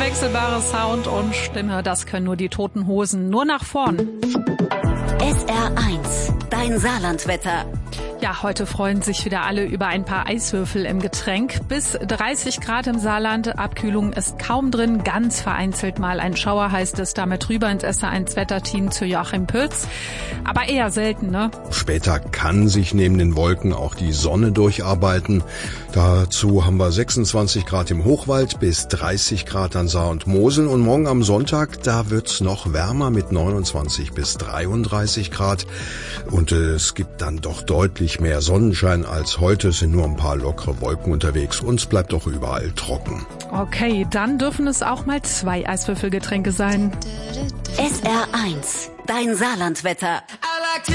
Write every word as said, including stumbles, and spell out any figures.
Unverwechselbare Sound und Stimme, das können nur die Toten Hosen. Nur nach vorn. S R eins, dein Saarlandwetter. Ja, heute freuen sich wieder alle über ein paar Eiswürfel im Getränk. Bis dreißig Grad im Saarland, Abkühlung ist kaum drin, ganz vereinzelt mal ein Schauer heißt es. Damit rüber ins S R eins Wetterteam zu Joachim Pütz. Aber eher selten, ne? Später kann sich neben den Wolken auch die Sonne durcharbeiten. Dazu haben wir sechsundzwanzig Grad im Hochwald bis dreißig Grad an Saar und Mosel. Und morgen am Sonntag, da wird's noch wärmer mit neunundzwanzig bis dreiunddreißig Grad. Und äh, es gibt dann doch deutlich mehr Sonnenschein als heute. Es sind nur ein paar lockere Wolken unterwegs. Uns bleibt auch überall trocken. Okay, dann dürfen es auch mal zwei Eiswürfelgetränke sein. S R eins, dein Saarlandwetter.